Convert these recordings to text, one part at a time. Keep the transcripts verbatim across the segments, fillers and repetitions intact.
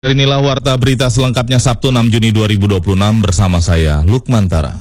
Inilah warta berita selengkapnya Sabtu enam Juni dua ribu dua puluh enam bersama saya Lukman Tara.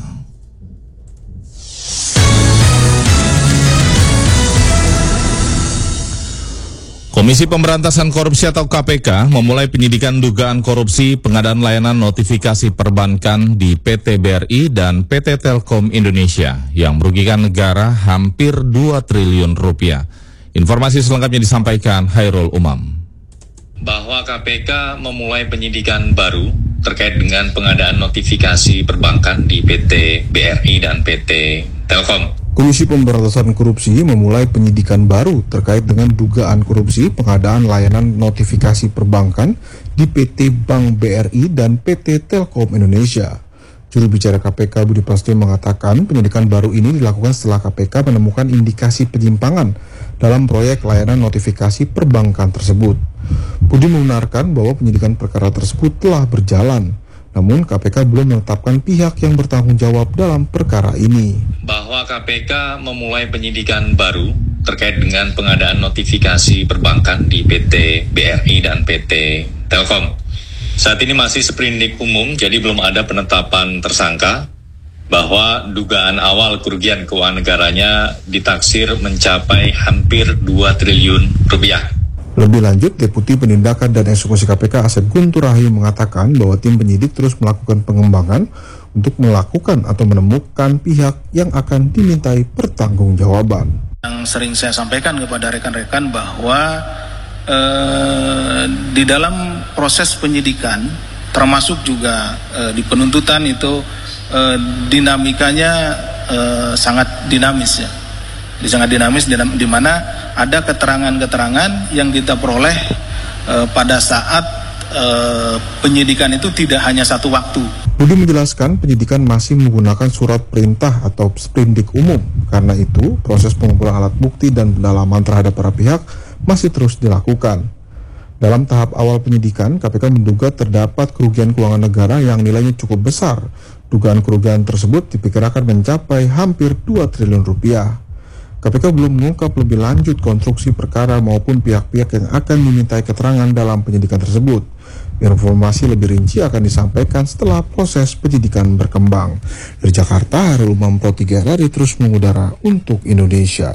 Komisi Pemberantasan Korupsi atau K P K memulai penyidikan dugaan korupsi pengadaan layanan notifikasi perbankan di P T B R I dan P T Telkom Indonesia yang merugikan negara hampir dua triliun rupiah. Informasi selengkapnya disampaikan Hairul Umam. Bahwa K P K memulai penyidikan baru terkait dengan pengadaan notifikasi perbankan di P T B R I dan P T Telkom. Komisi Pemberantasan Korupsi memulai penyidikan baru terkait dengan dugaan korupsi pengadaan layanan notifikasi perbankan di P T Bank B R I dan P T Telkom Indonesia. Juru bicara K P K Budi Prasetyo mengatakan penyidikan baru ini dilakukan setelah K P K menemukan indikasi penyimpangan dalam proyek layanan notifikasi perbankan tersebut. Budi membenarkan bahwa penyidikan perkara tersebut telah berjalan, namun K P K belum menetapkan pihak yang bertanggung jawab dalam perkara ini. Bahwa K P K memulai penyidikan baru terkait dengan pengadaan notifikasi perbankan di P T B R I dan P T Telkom. Saat ini masih seprindik umum, jadi belum ada penetapan tersangka, bahwa dugaan awal kerugian keuangan negaranya ditaksir mencapai hampir dua triliun rupiah. Lebih lanjut, Deputi Penindakan dan Eksekusi K P K Asep Guntur Rahayu mengatakan bahwa tim penyidik terus melakukan pengembangan untuk melakukan atau menemukan pihak yang akan dimintai pertanggungjawaban. Yang sering saya sampaikan kepada rekan-rekan bahwa eh, di dalam proses penyidikan, termasuk juga eh, di penuntutan itu eh, dinamikanya eh, sangat dinamis ya. sangat dinamis di mana ada keterangan-keterangan yang kita peroleh e, pada saat e, penyidikan itu tidak hanya satu waktu. Budi menjelaskan penyidikan masih menggunakan surat perintah atau sprindik umum. Karena itu, proses pengumpulan alat bukti dan pendalaman terhadap para pihak masih terus dilakukan. Dalam tahap awal penyidikan, K P K menduga terdapat kerugian keuangan negara yang nilainya cukup besar. Dugaan kerugian tersebut diperkirakan mencapai hampir dua triliun rupiah. K P K belum mengungkap lebih lanjut konstruksi perkara maupun pihak-pihak yang akan dimintai keterangan dalam penyidikan tersebut. Informasi lebih rinci akan disampaikan setelah proses penyidikan berkembang. Dari Jakarta, Hairul Umam Pro tiga R R I terus mengudara untuk Indonesia.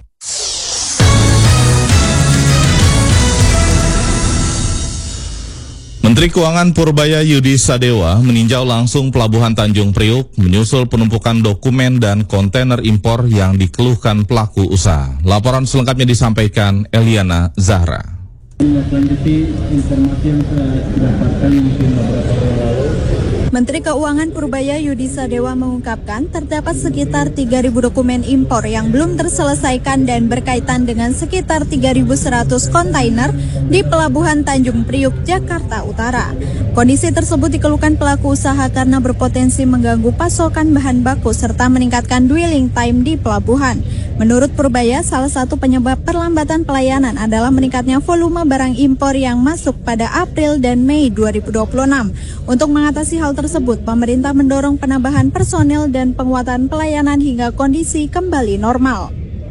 Menteri Keuangan Purbaya Yudi Sadewa meninjau langsung Pelabuhan Tanjung Priuk menyusul penumpukan dokumen dan kontainer impor yang dikeluhkan pelaku usaha. Laporan selengkapnya disampaikan Eliana Zahra. Melanjuti informasi yang saya dapatkan mungkin beberapa hari lalu. Menteri Keuangan Purbaya Yudi Sadewa mengungkapkan terdapat sekitar tiga ribu dokumen impor yang belum terselesaikan dan berkaitan dengan sekitar tiga ribu seratus kontainer di Pelabuhan Tanjung Priuk, Jakarta Utara. Kondisi tersebut dikeluhkan pelaku usaha karena berpotensi mengganggu pasokan bahan baku serta meningkatkan dwelling time di pelabuhan. Menurut Purbaya, salah satu penyebab perlambatan pelayanan adalah meningkatnya volume barang impor yang masuk pada April dan Mei dua ribu dua puluh enam. Untuk mengatasi hal tersebut, pemerintah mendorong penambahan personel dan penguatan pelayanan hingga kondisi kembali normal.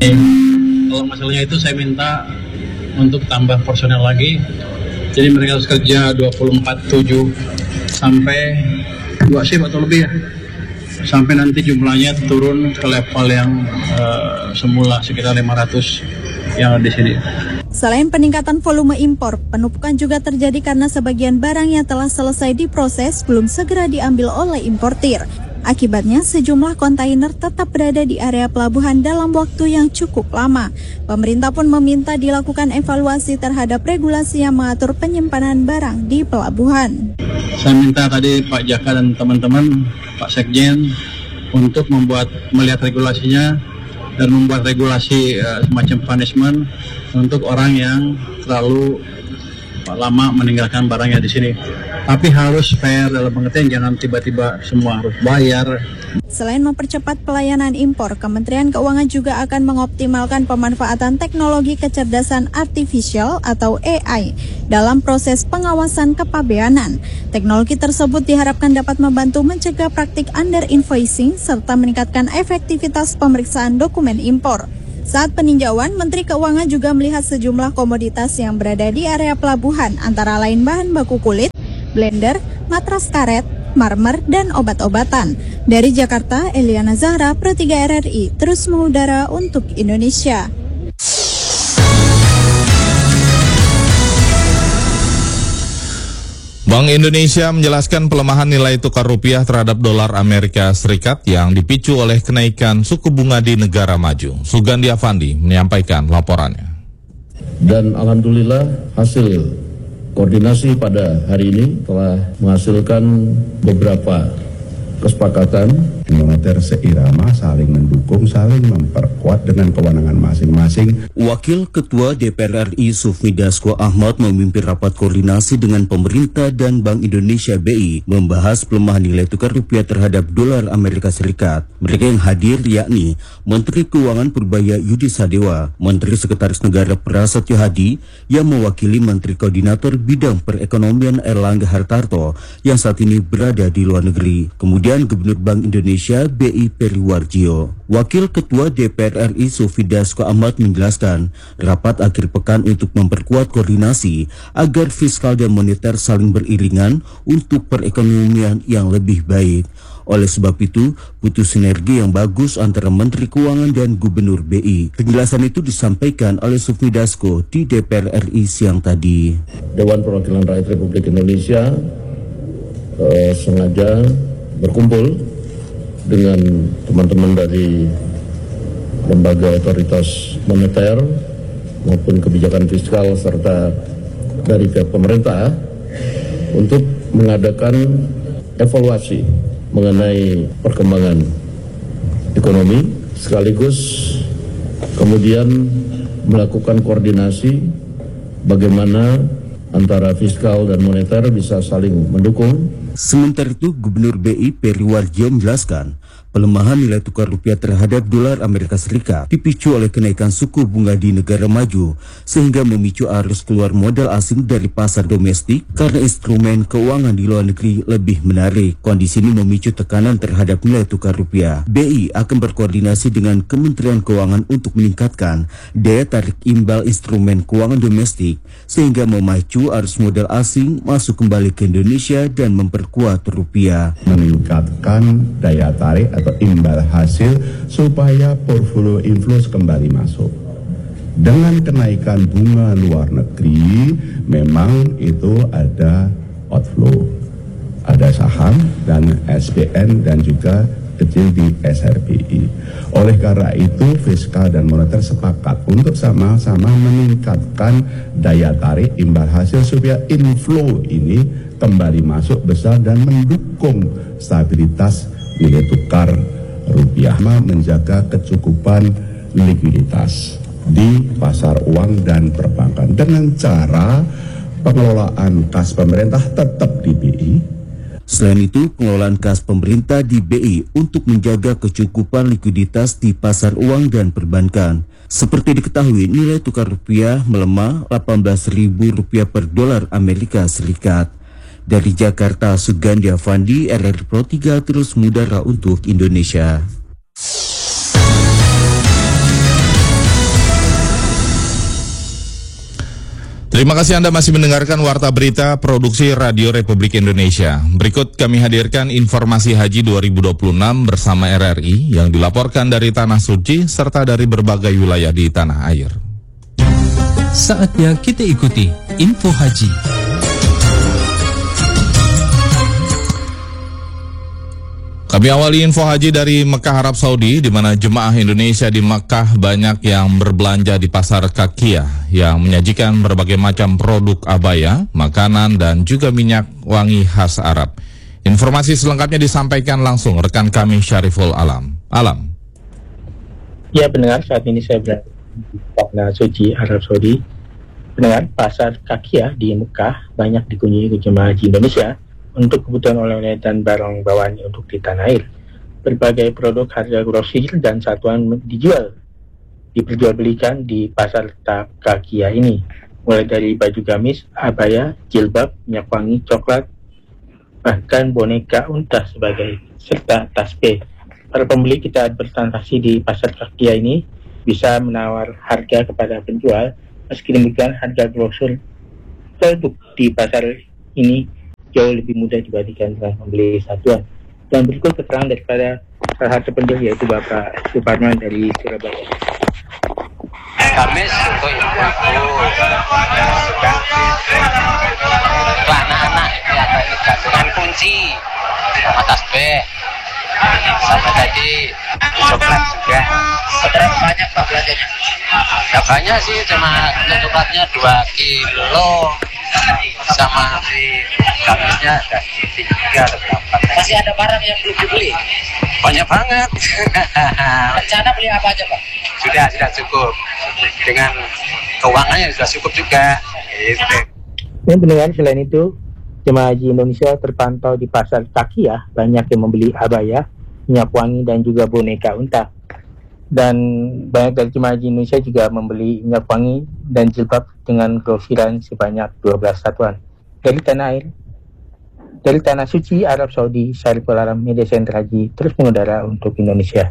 Kalau masalahnya itu saya minta untuk tambah personel lagi. Jadi mereka harus kerja dua puluh empat tujuh sampai dua shift atau lebih ya. Sampai nanti jumlahnya turun ke level yang uh, semula sekitar lima ratus yang ada di sini. Selain peningkatan volume impor, penumpukan juga terjadi karena sebagian barang yang telah selesai diproses belum segera diambil oleh importir. Akibatnya, sejumlah kontainer tetap berada di area pelabuhan dalam waktu yang cukup lama. Pemerintah pun meminta dilakukan evaluasi terhadap regulasi yang mengatur penyimpanan barang di pelabuhan. Saya minta tadi Pak Jaka dan teman-teman, Pak Sekjen, untuk membuat melihat regulasinya dan membuat regulasi uh, semacam punishment untuk orang yang terlalu lama meninggalkan barangnya di sini. Tapi harus fair dalam pengertian jangan tiba-tiba semua harus bayar. Selain mempercepat pelayanan impor, Kementerian Keuangan juga akan mengoptimalkan pemanfaatan teknologi kecerdasan artifisial atau A I dalam proses pengawasan kepabeanan. Teknologi tersebut diharapkan dapat membantu mencegah praktik under invoicing serta meningkatkan efektivitas pemeriksaan dokumen impor. Saat peninjauan, Menteri Keuangan juga melihat sejumlah komoditas yang berada di area pelabuhan, antara lain bahan baku kulit, blender, matras karet, marmer, dan obat-obatan. Dari Jakarta, Eliana Zahra, Pro tiga R R I, terus mengudara untuk Indonesia. Bank Indonesia menjelaskan pelemahan nilai tukar rupiah terhadap dolar Amerika Serikat yang dipicu oleh kenaikan suku bunga di negara maju. Sugandi Avandi menyampaikan laporannya. Dan alhamdulillah hasil koordinasi pada hari ini telah menghasilkan beberapa kesepakatan moneter seirama, saling mendukung, saling memperkuat dengan kewenangan masing-masing. Wakil Ketua D P R R I Sufmi Dasko Ahmad memimpin rapat koordinasi dengan pemerintah dan Bank Indonesia B I membahas pelemahan nilai tukar rupiah terhadap dolar Amerika Serikat. Mereka yang hadir yakni Menteri Keuangan Purbaya Yudi Sadewa, Menteri Sekretaris Negara Prasetyo Hadi yang mewakili Menteri Koordinator Bidang Perekonomian Erlangga Hartarto yang saat ini berada di luar negeri. Kemudian Gubernur Bank Indonesia B I Periwarjio. Wakil Ketua D P R R I Sufmi Dasko Ahmad menjelaskan rapat akhir pekan untuk memperkuat koordinasi agar fiskal dan moneter saling beriringan untuk perekonomian yang lebih baik. Oleh sebab itu, butuh sinergi yang bagus antara Menteri Keuangan dan Gubernur B I. Penjelasan itu disampaikan oleh Sufmi Dasko di D P R R I siang tadi. Dewan Perwakilan Rakyat Republik Indonesia eh, sengaja berkumpul dengan teman-teman dari lembaga otoritas moneter maupun kebijakan fiskal serta dari pihak pemerintah untuk mengadakan evaluasi mengenai perkembangan ekonomi sekaligus kemudian melakukan koordinasi bagaimana antara fiskal dan moneter bisa saling mendukung. Sementara itu, Gubernur B I Periwarjio menjelaskan pelemahan nilai tukar rupiah terhadap dolar Amerika Serikat dipicu oleh kenaikan suku bunga di negara maju sehingga memicu arus keluar modal asing dari pasar domestik karena instrumen keuangan di luar negeri lebih menarik. Kondisi ini memicu tekanan terhadap nilai tukar rupiah. B I akan berkoordinasi dengan Kementerian Keuangan untuk meningkatkan daya tarik imbal instrumen keuangan domestik sehingga memacu arus modal asing masuk kembali ke Indonesia dan memperkuat rupiah. Meningkatkan daya tarik atau imbal hasil supaya portfolio inflows kembali masuk. Dengan kenaikan bunga luar negeri memang itu ada outflow, ada saham dan S B N dan juga kecil di S R B I. Oleh karena itu fiskal dan moneter sepakat untuk sama-sama meningkatkan daya tarik imbal hasil supaya inflow ini kembali masuk besar dan mendukung stabilitas nilai tukar rupiah, menjaga kecukupan likuiditas di pasar uang dan perbankan dengan cara pengelolaan kas pemerintah tetap di B I. Selain itu, pengelolaan kas pemerintah di B I untuk menjaga kecukupan likuiditas di pasar uang dan perbankan. Seperti diketahui, nilai tukar rupiah melemah delapan belas ribu rupiah per dolar Amerika Serikat. Dari Jakarta, Sugandi Avandi, R R I Pro tiga terus mengudara untuk Indonesia. Terima kasih Anda masih mendengarkan Warta Berita Produksi Radio Republik Indonesia. Berikut kami hadirkan informasi Haji dua ribu dua puluh enam bersama R R I yang dilaporkan dari Tanah Suci serta dari berbagai wilayah di tanah air. Saatnya kita ikuti Info Haji. Kami awali info haji dari Mekah, Arab Saudi, di mana jemaah Indonesia di Mekah banyak yang berbelanja di pasar Kakiyah yang menyajikan berbagai macam produk abaya, makanan, dan juga minyak wangi khas Arab. Informasi selengkapnya disampaikan langsung rekan kami Syariful Alam. Alam. Ya, pendengar, saat ini saya berada di Tanah Suci, Arab Saudi. Pendengar, pasar Kakiyah di Mekah banyak dikunjungi jemaah haji Indonesia untuk kebutuhan oleh-oleh dan barang bawaan untuk di tanah air. Berbagai produk harga grosir dan satuan dijual, diperjualbelikan di pasar Kakiyah ini, mulai dari baju gamis, abaya, jilbab, minyak wangi, coklat, bahkan boneka unta sebagai serta tasbih. Para pembeli kita bertransaksi di pasar Kakiyah ini bisa menawar harga kepada penjual. Meski demikian, harga grosir produk di pasar ini jauh lebih mudah dibandingkan dengan membeli satuan. Dan berikut keterangan daripada salah satu penjual, yaitu Bapak Suparman dari Surabaya. Kamis untuk ibu-ibu celana anak itu ada tiga dengan kunci sama tasbih sama tadi coklat juga. Seberapa banyak Pak belanjanya? Ya banyak sih, cuma coklatnya dua kilo sama si kamisnya ada tiga atau berapa. Masih ada barang yang belum dibeli? Banyak banget. Rencana beli apa aja Pak? Sudah, sudah cukup. Dengan keuangannya sudah cukup juga. Gitu. Dan pendengar, selain itu, jemaah haji Indonesia terpantau di pasar Takiyah banyak yang membeli abaya, minyak wangi, dan juga boneka unta. Dan banyak dari jemaah haji Indonesia juga membeli minyak wangi dan jilbab dengan grosiran sebanyak dua belas satuan. Dari tanah air, dari tanah suci Arab Saudi, Syariful Alam, Media Center Haji terus mengudara untuk Indonesia.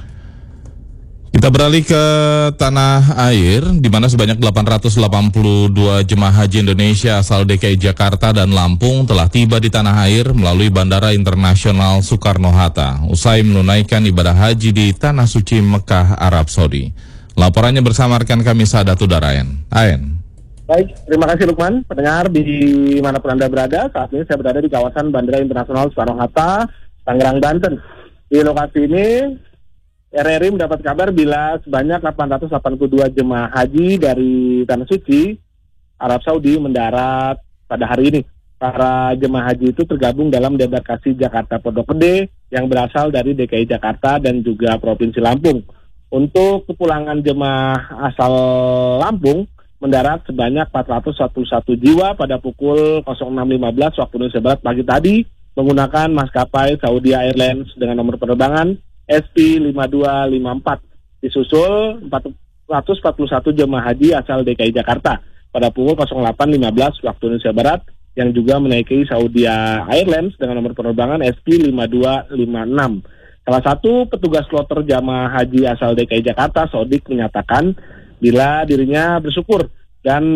Kita beralih ke tanah air, di mana sebanyak delapan ratus delapan puluh dua jemaah haji Indonesia asal D K I Jakarta dan Lampung telah tiba di tanah air melalui Bandara Internasional Soekarno-Hatta usai menunaikan ibadah haji di Tanah Suci Mekah, Arab Saudi. Laporannya bersama rekan kami Sadat Udarayan. Ayen. Baik, terima kasih Lukman. Pendengar di manapun Anda berada, saat ini saya berada di kawasan Bandara Internasional Soekarno-Hatta, Tangerang, Banten. Di lokasi ini, R R I mendapat kabar bila sebanyak delapan ratus delapan puluh dua jemaah haji dari Tanah Suci, Arab Saudi mendarat pada hari ini. Para jemaah haji itu tergabung dalam debarkasi Jakarta Pondok Gede yang berasal dari D K I Jakarta dan juga Provinsi Lampung. Untuk kepulangan jemaah asal Lampung mendarat sebanyak empat ratus satu jiwa pada pukul enam lima belas waktu Indonesia Barat pagi tadi menggunakan maskapai Saudi Airlines dengan nomor penerbangan S P lima dua lima empat. Disusul empat ratus empat puluh satu jemaah haji asal D K I Jakarta pada pukul delapan lima belas waktu Indonesia Barat yang juga menaiki Saudi Airlines dengan nomor penerbangan S P lima dua lima enam. Salah satu petugas kloter jemaah haji asal D K I Jakarta, Sodik, menyatakan bila dirinya bersyukur dan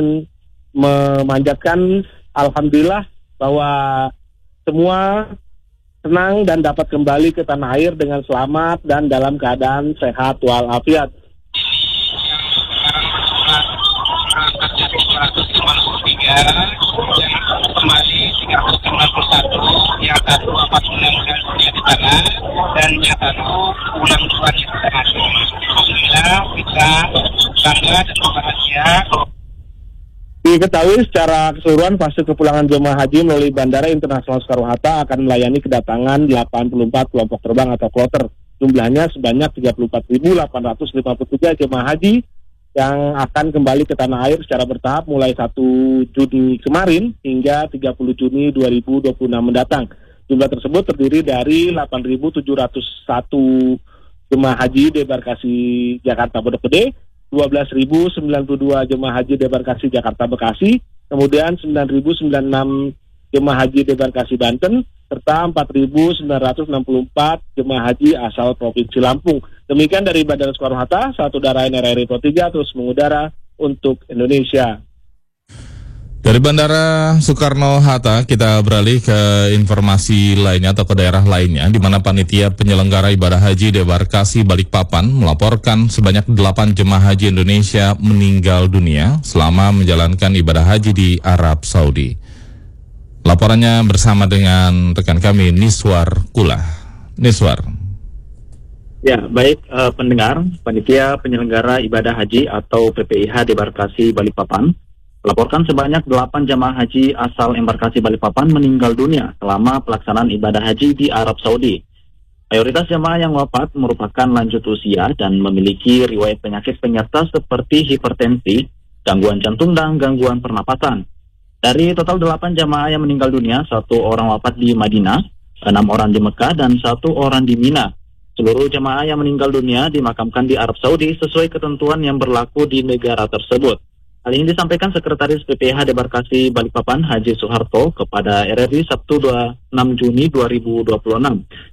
memanjatkan alhamdulillah bahwa semua senang dan dapat kembali ke tanah air dengan selamat dan dalam keadaan sehat walafiat. Kembali tiga ratus lima puluh satu, yang satu empat bulan di sana dan yang satu pulang duluan di sana. Alhamdulillah kita bangga dan bahagia. Diketahui secara keseluruhan fase kepulangan jemaah haji melalui Bandara Internasional Soekarno-Hatta akan melayani kedatangan delapan puluh empat kelompok terbang atau kloter. Jumlahnya sebanyak tiga puluh empat ribu delapan ratus lima puluh tiga jemaah haji yang akan kembali ke tanah air secara bertahap mulai satu Juni kemarin hingga tiga puluh Juni dua ribu dua puluh enam mendatang. Jumlah tersebut terdiri dari delapan ribu tujuh ratus satu jemaah haji debarkasi Jakarta Pondok Gede, dua belas ribu sembilan puluh dua jemaah haji debarkasi Jakarta Bekasi, kemudian sembilan ribu sembilan puluh enam jemaah haji debarkasi Banten, serta empat ribu sembilan ratus enam puluh empat jemaah haji asal Provinsi Lampung. Demikian dari Bandara Soekarno-Hatta, satu udara R R I Pro tiga terus mengudara untuk Indonesia. Dari Bandara Soekarno-Hatta kita beralih ke informasi lainnya atau ke daerah lainnya, di mana panitia penyelenggara ibadah haji debarkasi Balikpapan melaporkan sebanyak delapan jemaah haji Indonesia meninggal dunia selama menjalankan ibadah haji di Arab Saudi. Laporannya bersama dengan rekan kami Niswar Kula. Niswar. Ya, baik uh, pendengar, panitia penyelenggara ibadah haji atau P P I H debarkasi Balikpapan melaporkan sebanyak delapan jamaah haji asal embarkasi Balikpapan meninggal dunia selama pelaksanaan ibadah haji di Arab Saudi. Mayoritas jamaah yang wafat merupakan lanjut usia dan memiliki riwayat penyakit penyerta seperti hipertensi, gangguan jantung, dan gangguan pernapasan. Dari total delapan jamaah yang meninggal dunia, satu orang wafat di Madinah, enam orang di Mekah, dan satu orang di Mina. Seluruh jemaah yang meninggal dunia dimakamkan di Arab Saudi sesuai ketentuan yang berlaku di negara tersebut. Hal ini disampaikan Sekretaris P P I H Debarkasi Balikpapan Haji Soeharto kepada R R I Sabtu dua puluh enam Juni dua ribu dua puluh enam.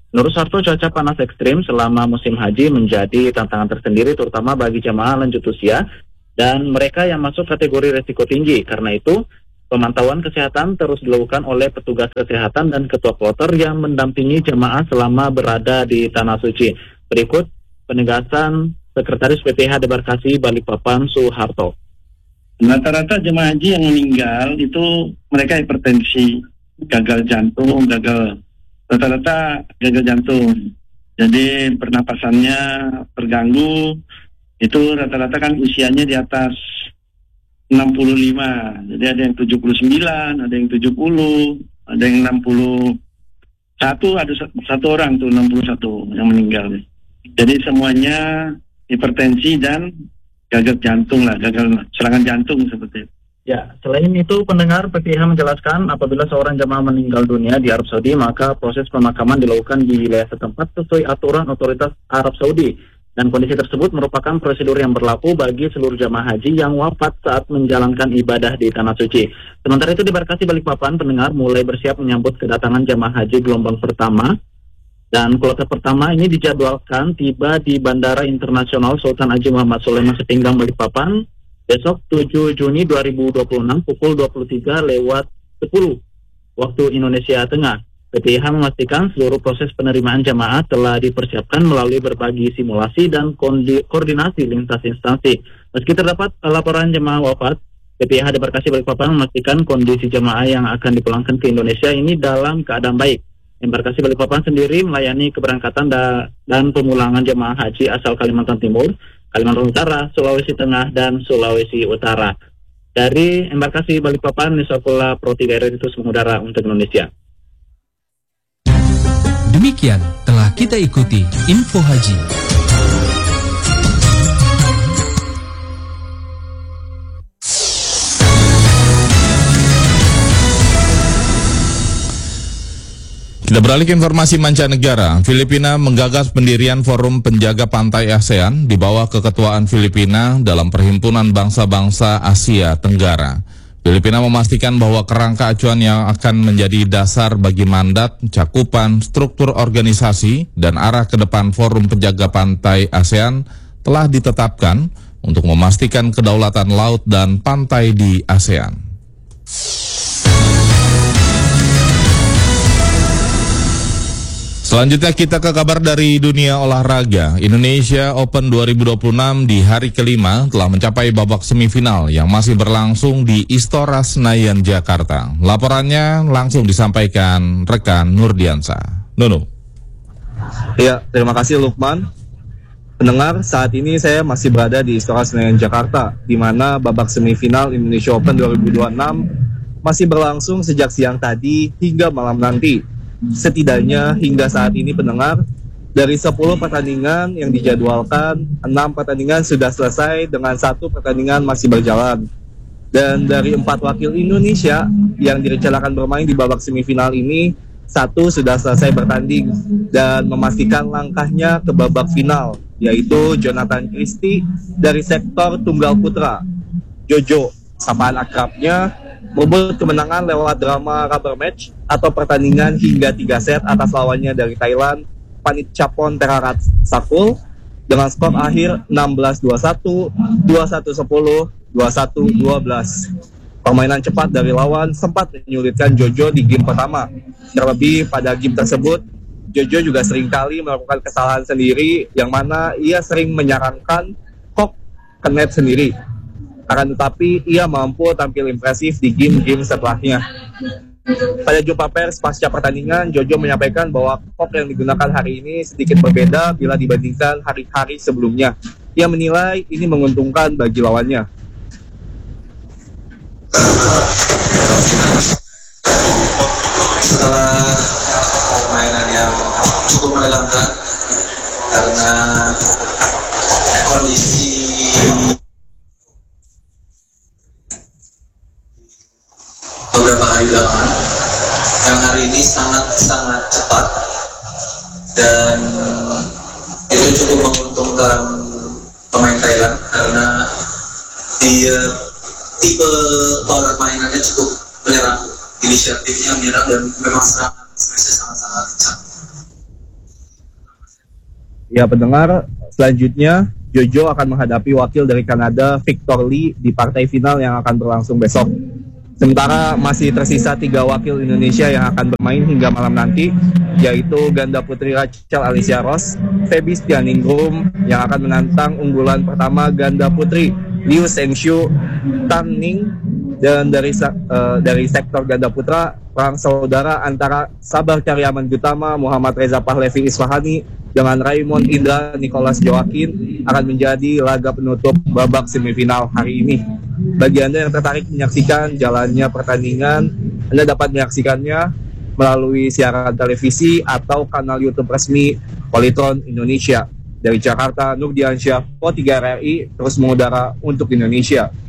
Menurut Suharto, cuaca panas ekstrim selama musim haji menjadi tantangan tersendiri terutama bagi jamaah lanjut usia dan mereka yang masuk kategori risiko tinggi. Karena itu, pemantauan kesehatan terus dilakukan oleh petugas kesehatan dan ketua kloter yang mendampingi jamaah selama berada di Tanah Suci. Berikut penegasan Sekretaris P P H Debarkasi Balikpapan Suharto. Rata-rata jemaah haji yang meninggal itu mereka hipertensi, gagal jantung, gagal rata-rata gagal jantung. Jadi pernapasannya terganggu. Itu rata-rata kan usianya di atas enam puluh lima. Jadi ada yang tujuh puluh sembilan, ada yang tujuh puluh, ada yang enam puluh satu, ada satu orang tuh enam puluh satu yang meninggal. Jadi semuanya hipertensi dan gagal jantung lah, gagal serangan jantung seperti itu. Ya, selain itu pendengar, P P H menjelaskan apabila seorang jamaah meninggal dunia di Arab Saudi, maka proses pemakaman dilakukan di wilayah setempat sesuai aturan otoritas Arab Saudi. Dan kondisi tersebut merupakan prosedur yang berlaku bagi seluruh jamaah haji yang wafat saat menjalankan ibadah di Tanah Suci. Sementara itu di Barkasi Balikpapan, pendengar mulai bersiap menyambut kedatangan jamaah haji gelombang pertama. Dan kloter pertama ini dijadwalkan tiba di Bandara Internasional Sultan Haji Muhammad Sulaiman Sepinggang Balikpapan besok tujuh Juni dua ribu dua puluh enam pukul dua puluh tiga lewat sepuluh waktu Indonesia Tengah. P P H memastikan seluruh proses penerimaan jamaah telah dipersiapkan melalui berbagai simulasi dan koordinasi lintas instansi. Meski terdapat laporan jamaah wafat, P P H Debarkasi Balikpapan memastikan kondisi jamaah yang akan dipulangkan ke Indonesia ini dalam keadaan baik. Embarkasi Balikpapan sendiri melayani keberangkatan da dan pemulangan jemaah haji asal Kalimantan Timur, Kalimantan Utara, Sulawesi Tengah, dan Sulawesi Utara. Dari Embarkasi Balikpapan, Nisakula Pro tiga R Ditus mengudara untuk Indonesia. Demikian telah kita ikuti Info Haji. Kita beralih ke informasi mancanegara. Filipina menggagas pendirian Forum Penjaga Pantai ASEAN di bawah keketuaan Filipina dalam Perhimpunan Bangsa-Bangsa Asia Tenggara. Filipina memastikan bahwa kerangka acuan yang akan menjadi dasar bagi mandat, cakupan, struktur organisasi, dan arah ke depan Forum Penjaga Pantai ASEAN telah ditetapkan untuk memastikan kedaulatan laut dan pantai di ASEAN. Selanjutnya kita ke kabar dari dunia olahraga. Indonesia Open dua ribu dua puluh enam di hari kelima telah mencapai babak semifinal yang masih berlangsung di Istora Senayan, Jakarta. Laporannya langsung disampaikan rekan Nurdiansa. Nono. Ya, terima kasih Lukman. Pendengar, saat ini saya masih berada di Istora Senayan, Jakarta, di mana babak semifinal Indonesia Open dua ribu dua puluh enam masih berlangsung sejak siang tadi hingga malam nanti. Setidaknya hingga saat ini pendengar, dari sepuluh pertandingan yang dijadwalkan, enam pertandingan sudah selesai dengan satu pertandingan masih berjalan. Dan dari empat wakil Indonesia yang direncanakan bermain di babak semifinal ini, satu sudah selesai bertanding dan memastikan langkahnya ke babak final, yaitu Jonathan Christie dari sektor tunggal putra. Jojo, sapaan akrabnya, merebut kemenangan lewat drama rubber match atau pertandingan hingga tiga set atas lawannya dari Thailand, Panitchapon Terarat-Sakul, dengan skor akhir enam belas dua puluh satu, dua puluh satu sepuluh, dua puluh satu dua belas. Permainan cepat dari lawan sempat menyulitkan Jojo di game pertama. Terlebih pada game tersebut, Jojo juga seringkali melakukan kesalahan sendiri yang mana ia sering menyarankan kok ke net sendiri. Akan tetapi ia mampu tampil impresif di game-game setelahnya. Pada jumpa pers pasca pertandingan, Jojo menyampaikan bahwa kok yang digunakan hari ini sedikit berbeda bila dibandingkan hari-hari sebelumnya. Ia menilai ini menguntungkan bagi lawannya. Setelah permainan yang cukup melelahkan karena kondisi beberapa hari belakangan, yang hari ini sangat-sangat cepat dan itu cukup menguntungkan pemain Thailand karena dia tipe power mainannya cukup menyerang, inisiatifnya menyerang dan memang serangan smash sangat-sangat kencang. Ya pendengar, selanjutnya Jojo akan menghadapi wakil dari Kanada Victor Lee di partai final yang akan berlangsung besok. Sementara masih tersisa tiga wakil Indonesia yang akan bermain hingga malam nanti, yaitu ganda putri Rachel Alicia Ross, Feby Stianingrum yang akan menantang unggulan pertama ganda putri Liu Sengshu Tan Ning, dan dari uh, dari sektor ganda putra perang saudara antara Sabar Karyaman Gutama Muhammad Reza Pahlevi Isfahani dengan Raymond Indra Nicholas Joaquin akan menjadi laga penutup babak semifinal hari ini. Bagi Anda yang tertarik menyaksikan jalannya pertandingan, Anda dapat menyaksikannya melalui siaran televisi atau kanal YouTube resmi Polytron Indonesia. Dari Jakarta, Nur Diansyah, Po tiga R R I terus mengudara untuk Indonesia.